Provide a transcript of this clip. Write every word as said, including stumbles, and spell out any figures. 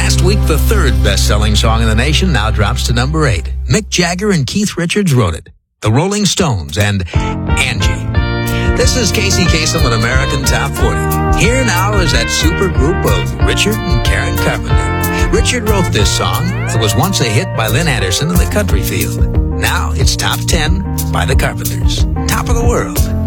Last week, the third best-selling song in the nation now drops to number eight. Mick Jagger and Keith Richards wrote it. The Rolling Stones and Angie. This is Casey Kasem with American Top forty. Here now is that super group of Richard and Karen Carpenter. Richard wrote this song. It was once a hit by Lynn Anderson in the country field. Now it's top ten by the Carpenters. Top of the world.